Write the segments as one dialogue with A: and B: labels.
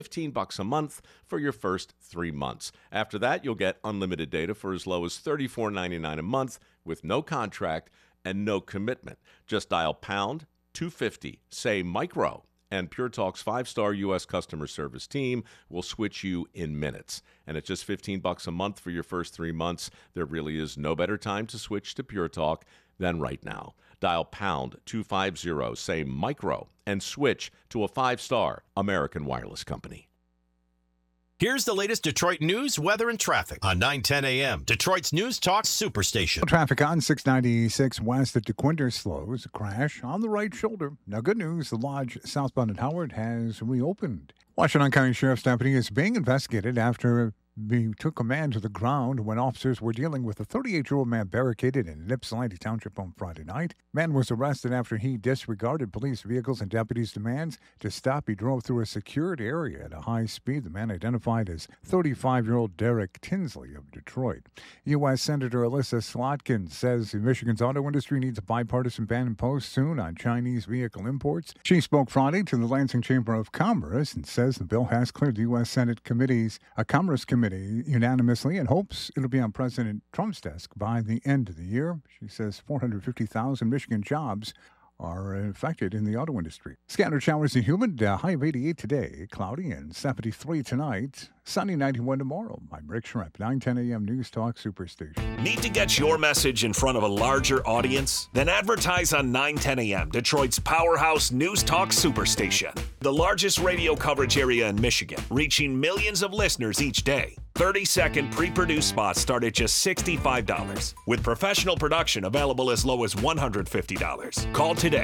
A: $15 a month for your first 3 months. After that, you'll get unlimited data for as low as $34.99 a month with no contract and no commitment. Just dial pound 250, say micro, and Pure Talk's 5-star U.S. customer service team will switch you in minutes. And at just $15 a month for your first 3 months, there really is no better time to switch to Pure Talk than right now. Dial pound 250, say micro, and switch to a 5-star American Wireless company.
B: Here's the latest Detroit news, weather, and traffic on 9:10 a.m. Detroit's News Talk Superstation.
C: Traffic on 696 west at DeQuinter slows. A crash on the right shoulder. Now, good news, the lodge southbound at Howard has reopened. Washington County Sheriff's deputy is being investigated after he took a man to the ground when officers were dealing with a 38-year-old man barricaded in Ypsilanti Township on Friday night. Man was arrested after he disregarded police vehicles and deputies' demands to stop. He drove through a secured area at a high speed. The man identified as 35-year-old Derek Tinsley of Detroit. U.S. Senator Alyssa Slotkin says Michigan's auto industry needs a bipartisan ban imposed soon on Chinese vehicle imports. She spoke Friday to the Lansing Chamber of Commerce and says the bill has cleared the U.S. Senate Commerce Committee unanimously and hopes it'll be on President Trump's desk by the end of the year. She says 450,000 Michigan jobs are affected in the auto industry. Scattered showers and humid, high of 88 today, cloudy and 73 tonight, sunny 91 tomorrow. I'm Rick Schrepp, 9:10 a.m. News Talk Superstation.
B: Need to get your message in front of a larger audience? Then advertise on 9:10 a.m. Detroit's powerhouse News Talk Superstation. The largest radio coverage area in Michigan, reaching millions of listeners each day. 30-second pre-produced spots start at just $65, with professional production available as low as $150. Call today,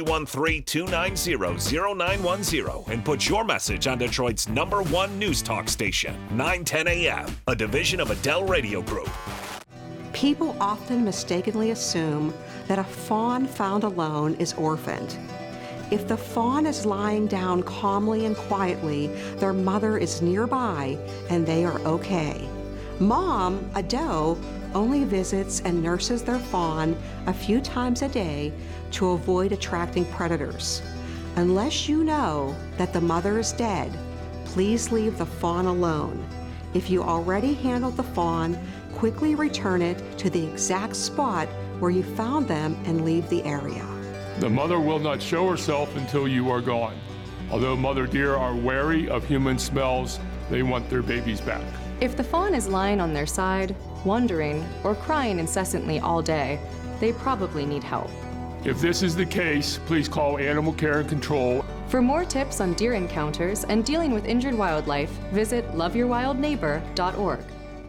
B: 313-290-0910, and put your message on Detroit's #1 News Talk station, 9:10 a.m., a division of Adele Radio Group.
D: People often mistakenly assume that a fawn found alone is orphaned. If the fawn is lying down calmly and quietly, their mother is nearby and they are okay. Mom, a doe, only visits and nurses their fawn a few times a day to avoid attracting predators. Unless you know that the mother is dead, please leave the fawn alone. If you already handled the fawn, quickly return it to the exact spot where you found them and leave the area.
E: The mother will not show herself until you are gone. Although mother deer are wary of human smells, they want their babies back.
F: If the fawn is lying on their side, wandering, or crying incessantly all day, they probably need help.
E: If this is the case, please call Animal Care and Control.
F: For more tips on deer encounters and dealing with injured wildlife, visit loveyourwildneighbor.org.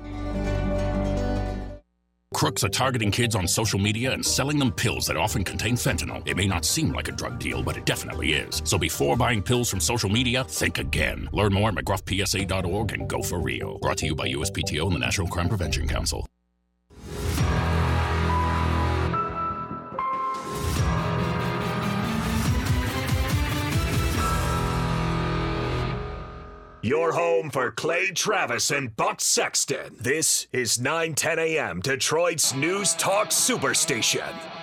G: Crooks are targeting kids on social media and selling them pills that often contain fentanyl. It may not seem like a drug deal, but it definitely is. So before buying pills from social media, think again. Learn more at mcgruffpsa.org and go for real. Brought to you by USPTO and the National Crime Prevention Council.
B: Your home for Clay Travis and Buck Sexton. This is 9:10 a.m. Detroit's News Talk Superstation.